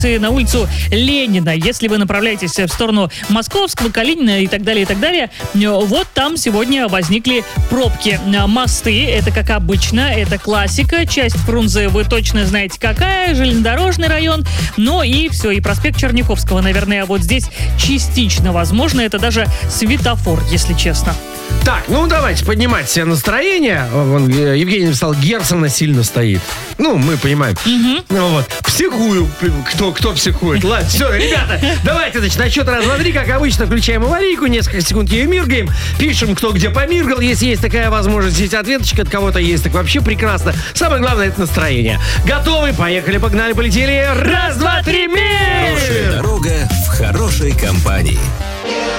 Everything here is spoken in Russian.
на улицу Ленина. Если вы направляетесь в сторону Московского, Калинина и так далее, вот там сегодня возникли пробки. Мосты, это как обычно, это классика. Часть Фрунзе вы точно знаете какая, железнодорожный район. Ну и все, и проспект Черняховского, наверное, вот здесь частично возможно. Это даже светофор, если честно. Так, ну давайте поднимать себе настроение. Вон, Евгений написал, Герцена сильно стоит. Ну, мы понимаем. Ну вот, психую. Кто психует? Ладно, все, ребята, давайте, значит, на счет раз, два, три, как обычно, включаем аварийку, несколько секунд ее миргаем, пишем, кто где помиргал, если есть такая возможность, есть ответочка от кого-то есть, так вообще прекрасно. Самое главное, это настроение. Готовы? Поехали, погнали, полетели. Раз, два, три, мир! Хорошая дорога в хорошей компании.